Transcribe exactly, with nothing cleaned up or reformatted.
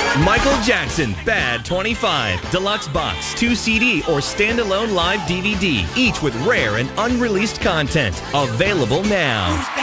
Michael Jackson, Bad twenty-five, Deluxe Box, two C D or standalone live D V D, each with rare and unreleased content. Available now.